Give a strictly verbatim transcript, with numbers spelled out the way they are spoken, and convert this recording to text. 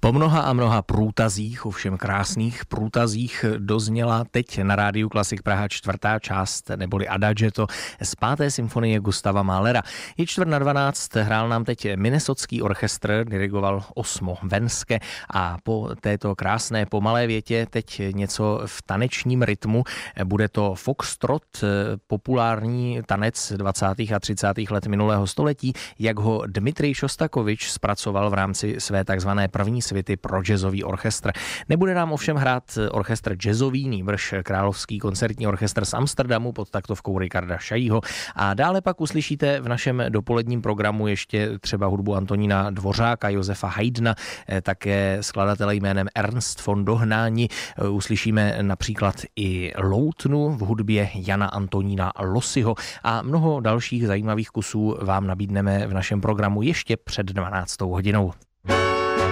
Po mnoha a mnoha průtazích, ovšem krásných průtazích, dozněla teď na rádiu Klasik Praha čtvrtá část, neboli Adagetto z páté symfonie Gustava Mahlera. Je čtvrt na dvanáct, hrál nám teď Minnesotský orchestr, dirigoval Osmo Venske a po této krásné pomalé větě teď něco v tanečním rytmu. Bude to foxtrot, populární tanec dvacátých a třicátých let minulého století, jak ho Dmitrij Šostakovič zpracoval v rámci své takzvané první svity pro jazzový orchestr. Nebude nám ovšem hrát orchestr jazzový, nýbrž Královský koncertní orchestr z Amsterdamu pod taktovkou Richarda Šajího. A dále pak uslyšíte v našem dopoledním programu ještě třeba hudbu Antonína Dvořáka, Josefa Haydna, také skladatele jménem Ernst von Dohnányi. Uslyšíme například i Loutnu v hudbě Jana Antonína Lossiho a mnoho dalších zajímavých kusů vám nabídneme v našem programu ještě před dvanáctou hodinou.